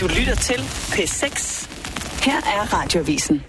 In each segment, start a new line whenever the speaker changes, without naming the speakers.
Du lytter til P6. Her er Radioavisen.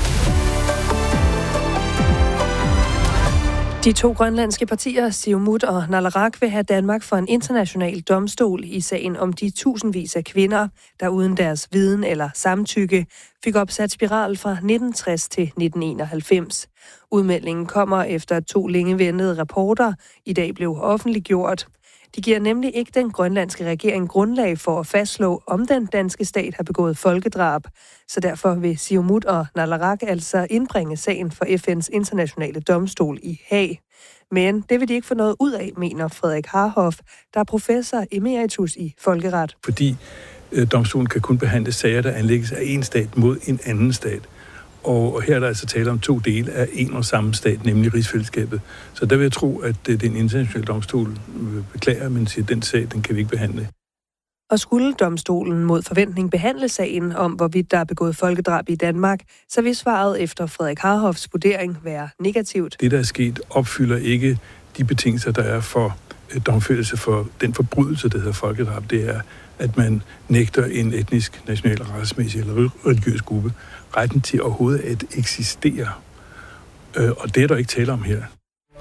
De to grønlandske partier, Siumut og Naleraq, vil have Danmark for en international domstol i sagen om de tusindvis af kvinder, der uden deres viden eller samtykke fik opsat spiral fra 1960 til 1991. Udmeldingen kommer efter, at to længe ventede rapporter i dag blev offentliggjort. De giver nemlig ikke den grønlandske regering grundlag for at fastslå, om den danske stat har begået folkedrab. Så derfor vil Siumut og Naleraq altså indbringe sagen for FN's internationale domstol i Haag. Men det vil de ikke få noget ud af, mener Frederik Harhoff, der er professor emeritus i folkeret.
Fordi domstolen kan kun behandle sager, der anlægges af en stat mod en anden stat. Og her er der altså tale om to dele af en og samme stat, nemlig rigsfællesskabet. Så der vil jeg tro, at det er en international domstol beklager, men siger, at den sag, den kan vi ikke behandle.
Og skulle domstolen mod forventning behandle sagen om, hvorvidt der er begået folkedrab i Danmark, så vil svaret efter Frederik Harhoffs vurdering være negativt.
Det, der er sket, opfylder ikke de betingelser, der er for domfældelse for den forbrydelse, der hedder folkedrab. Det er, at man nægter en etnisk, national, racemæssig eller religiøs gruppe retten til overhovedet at eksistere. Og det er der ikke tale om her.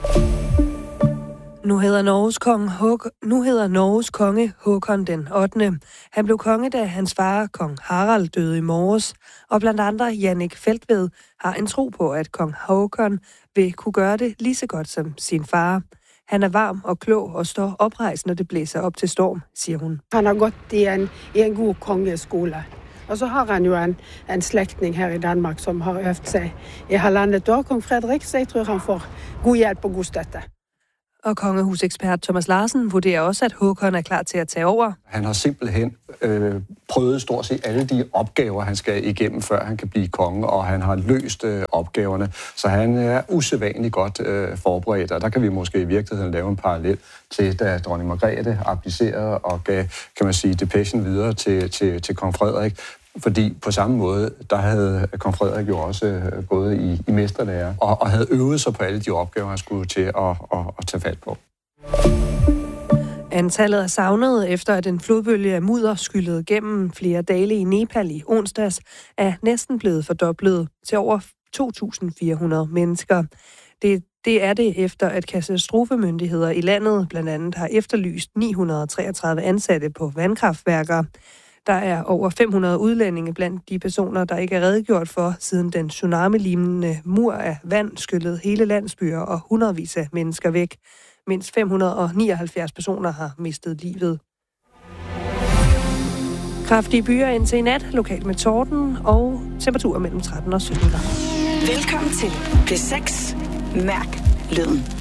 Nu hedder Norges konge Håkon den 8. Han blev konge, da hans far, kong Harald, døde i morges. Og blandt andre Jannik Feltved har en tro på, at kong Håkon vil kunne gøre det lige så godt som sin far. Han er varm og klog og står oprejst, når det blæser op til storm, siger hun.
Han har gått i en god kongeskole. Og så har han jo en slægtning her i Danmark, som har øvet sig i halvandet år, kong Frederik, så jeg tror, han får god hjælp og god støtte.
Og kongehusekspert Thomas Larsen vurderer også, at Håkon er klar til at tage over.
Han har simpelthen prøvet stort set alle de opgaver, han skal igennem, før han kan blive konge, og han har løst opgaverne. Så han er usædvanligt godt forberedt, og der kan vi måske i virkeligheden lave en parallel til, da dronning Margrethe abdicerede og gav, kan man sige, depechen videre til kong Frederik. Fordi på samme måde, der havde kong Frederik jo også gået i mesterlære og havde øvet sig på alle de opgaver, han skulle til at tage fat på.
Antallet er savnet efter, at en flodbølge af mudder skyllede gennem flere dale i Nepal i onsdags, er næsten blevet fordoblet til over 2.400 mennesker. Det er det efter, at katastrofemyndigheder i landet blandt andet har efterlyst 933 ansatte på vandkraftværker. Der er over 500 udlændinge blandt de personer, der ikke er redegjort for, siden den tsunami-lignende mur af vand skyllede hele landsbyer og hundredvis af mennesker væk. Mindst 579 personer har mistet livet. Kraftige byer indtil i nat, lokalt med torden og temperaturer mellem 13 og 17 grader.
Velkommen til P6. Mærk lyden.